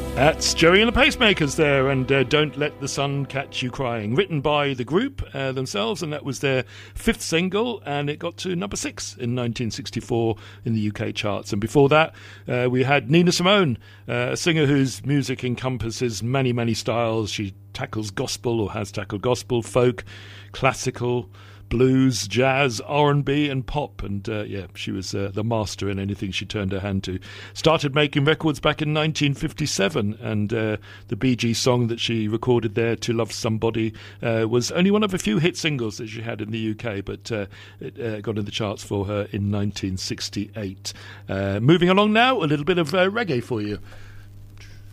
That's Joey and the Pacemakers there, and Don't Let the Sun Catch You Crying, written by the group themselves, and that was their fifth single, and it got to number 6 in 1964 in the UK charts. And before that, we had Nina Simone, a singer whose music encompasses many, many styles. She tackles gospel, or has tackled gospel, folk, classical, blues, jazz, R&B and pop, and she was the master in anything she turned her hand to. Started making records back in 1957, and the Bee Gees song that she recorded there, To Love Somebody, was only one of a few hit singles that she had in the UK, but it got in the charts for her in 1968. Moving along now, a little bit of reggae for you.